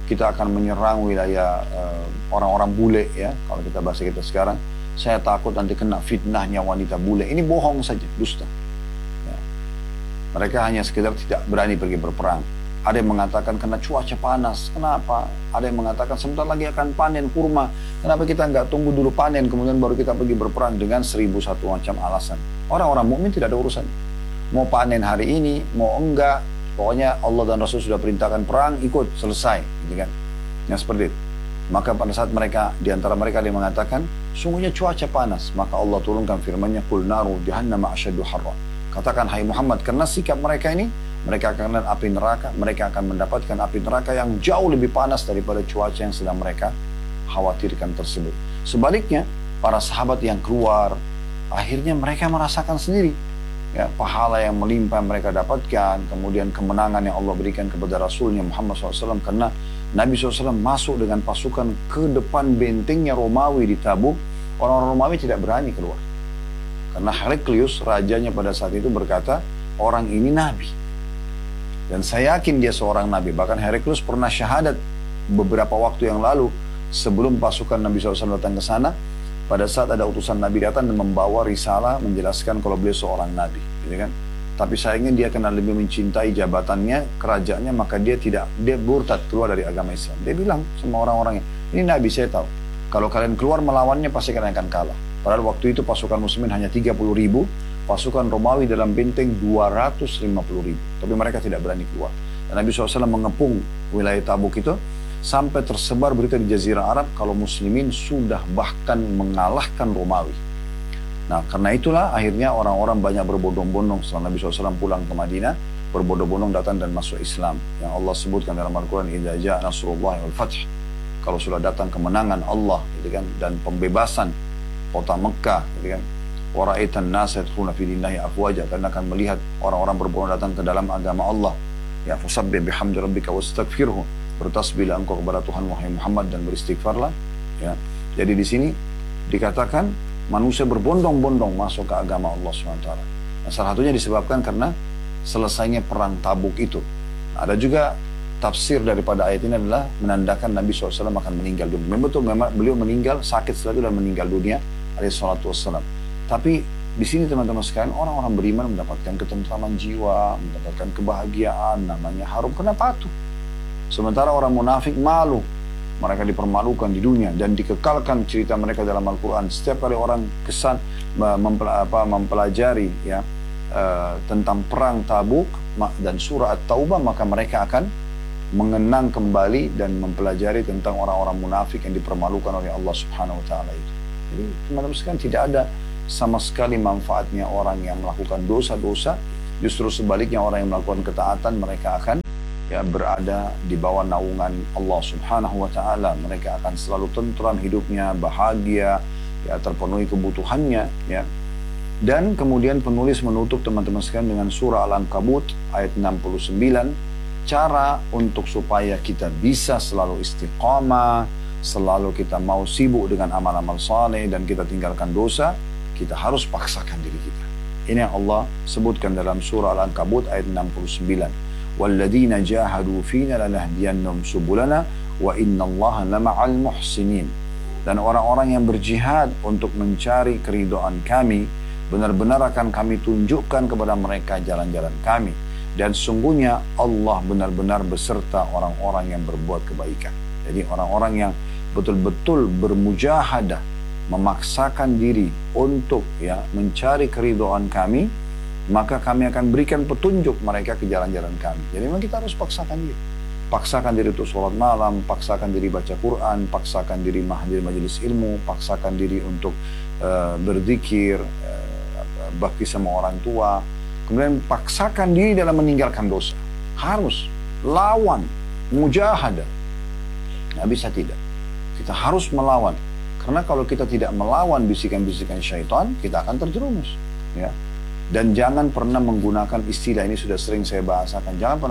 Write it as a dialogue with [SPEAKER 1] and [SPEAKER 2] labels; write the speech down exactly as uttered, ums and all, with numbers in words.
[SPEAKER 1] kita akan menyerang wilayah orang-orang uh, bule ya, kalau kita bahasa kita sekarang. Saya takut nanti kena fitnahnya wanita bule. Ini bohong saja, dusta. Ya. Mereka hanya sekedar tidak berani pergi berperang. Ada yang mengatakan karena cuaca panas. Kenapa? Ada yang mengatakan sebentar lagi akan panen kurma. Kenapa kita nggak tunggu dulu panen, kemudian baru kita pergi berperang, dengan seribu satu macam alasan. Orang-orang mukmin tidak ada urusan. Mau panen hari ini, mau enggak. Pokoknya Allah dan Rasul sudah perintahkan perang, ikut, selesai. Gitu kan? Yang seperti itu. Maka pada saat mereka, di antara mereka ada yang mengatakan, sungguhnya cuaca panas. Maka Allah turunkan firman-Nya, Qul naru jahannama asyaddu harra. Katakan, hai Muhammad, karena sikap mereka ini, mereka akan melihat api neraka, mereka akan mendapatkan api neraka yang jauh lebih panas daripada cuaca yang sedang mereka khawatirkan tersebut. Sebaliknya, para sahabat yang keluar, akhirnya mereka merasakan sendiri. Ya, pahala yang melimpah mereka dapatkan, kemudian kemenangan yang Allah berikan kepada Rasulnya Muhammad shallallahu alaihi wasallam, karena Nabi shallallahu alaihi wasallam masuk dengan pasukan ke depan bentengnya Romawi di Tabuk. Orang-orang Romawi tidak berani keluar. Karena Heraklius, rajanya pada saat itu berkata, orang ini Nabi. Dan saya yakin dia seorang Nabi. Bahkan Heraklius pernah syahadat beberapa waktu yang lalu, sebelum pasukan Nabi shallallahu alaihi wasallam datang ke sana. Pada saat ada utusan Nabi datang dan membawa risalah menjelaskan kalau beliau seorang Nabi, gitu kan? Tapi sayangnya dia karena lebih mencintai jabatannya, kerajaannya, maka dia tidak, dia murtad keluar dari agama Islam. Dia bilang sama orang-orangnya, ini Nabi saya tahu, kalau kalian keluar melawannya pasti kalian akan kalah. Padahal waktu itu pasukan muslimin hanya tiga puluh ribu, pasukan Romawi dalam benteng dua ratus lima puluh ribu. Tapi mereka tidak berani keluar. Dan Nabi shallallahu alaihi wasallam mengepung wilayah Tabuk itu, sampai tersebar berita di Jazirah Arab kalau muslimin sudah bahkan mengalahkan Romawi. Nah, karena itulah akhirnya orang-orang banyak berbondong-bondong setelah Nabi shallallahu alaihi wasallam pulang ke Madinah, berbondong-bondong datang dan masuk Islam. Yang Allah sebutkan dalam Al-Quran, idza jaa nasrullahi wal fath. Kalau sudah datang kemenangan Allah, gitu kan, dan pembebasan kota Mekah, gitu kan. Wa ra'aitan nasa yadkhuluna fi dinillahi afwaja, karena akan melihat orang-orang berbondong datang ke dalam agama Allah. Ya, fasabbih bihamdi rabbika wastaghfirhu. Bertasbihlah engkau kepada Tuhan wahai Muhammad dan beristighfarlah. Ya. Jadi di sini dikatakan manusia berbondong-bondong masuk ke agama Allah subhanahu wa taala. Nah, salah satunya disebabkan karena selesainya perang Tabuk itu. Nah, ada juga tafsir daripada ayat ini adalah menandakan Nabi shallallahu alaihi wasallam akan meninggal dunia. Memang betul, memang beliau meninggal sakit setelah itu dan meninggal dunia alaihi salatu wassalam. Tapi di sini teman-teman sekalian, orang-orang beriman mendapatkan ketentraman jiwa, mendapatkan kebahagiaan, namanya harum kena patuh. Sementara orang munafik malu, mereka dipermalukan di dunia dan dikekalkan cerita mereka dalam Al-Quran. Setiap kali orang kesan mempelajari ya uh, tentang perang Tabuk dan surah At-Taubah, maka mereka akan mengenang kembali dan mempelajari tentang orang-orang munafik yang dipermalukan oleh Allah Subhanahu Wa Taala itu. Jadi teman-teman sekalian, tidak ada sama sekali manfaatnya orang yang melakukan dosa-dosa. Justru sebaliknya, orang yang melakukan ketaatan, mereka akan ya berada di bawah naungan Allah Subhanahu wa taala. Mereka akan selalu tentram hidupnya, bahagia, ya terpenuhi kebutuhannya, ya. Dan kemudian penulis menutup teman-teman sekalian dengan surah Al-Ankabut ayat enam puluh sembilan, cara untuk supaya kita bisa selalu istiqamah, selalu kita mau sibuk dengan amal-amal saleh dan kita tinggalkan dosa, kita harus paksakan diri kita. Ini yang Allah sebutkan dalam surah Al-Ankabut ayat enam puluh sembilan. وَالَّذِينَ جَاهَدُوا فِينَا لَنَهْدِيَنَّهُمْ سُبُلَنَا وَإِنَّ اللَّهَ لَمَعَ الْمُحْسِنِينَ. Dan orang-orang yang berjihad untuk mencari keridhaan kami, benar-benar akan kami tunjukkan kepada mereka jalan-jalan kami. Dan sungguhnya Allah benar-benar beserta orang-orang yang berbuat kebaikan. Jadi orang-orang yang betul-betul bermujahadah, memaksakan diri untuk ya mencari keridhaan kami, maka kami akan berikan petunjuk mereka ke jalan-jalan kami. Jadi memang kita harus paksakan diri. Paksakan diri untuk sholat malam, paksakan diri baca Quran, paksakan diri hadir majelis ilmu, paksakan diri untuk uh, berzikir, uh, bakti sama orang tua. Kemudian paksakan diri dalam meninggalkan dosa. Harus lawan, mujahadah. Nggak bisa tidak. Kita harus melawan. Karena kalau kita tidak melawan bisikan-bisikan syaitan, kita akan terjerumus. Ya. Dan jangan pernah menggunakan istilah ini, sudah sering saya bahasakan. Jangan pernah